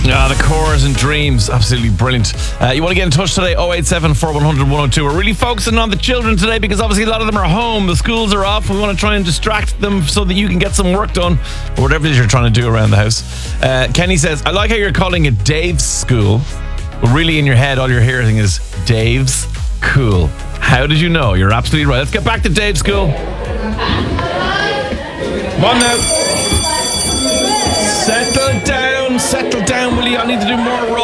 The Cores and Dreams, absolutely brilliant. You want to get in touch today, 087 4100 102. We're really focusing on the children today because obviously a lot of them are home. The schools are off. We want to try and distract them so that you can get some work done or whatever it is you're trying to do around the house. Kenny says, I like how you're calling it Dave's school, but really in your head all you're hearing is Dave's cool. How did you know? You're absolutely right. Let's get back to Dave's school. Come on now. Settle down, will you? I need to do more roll.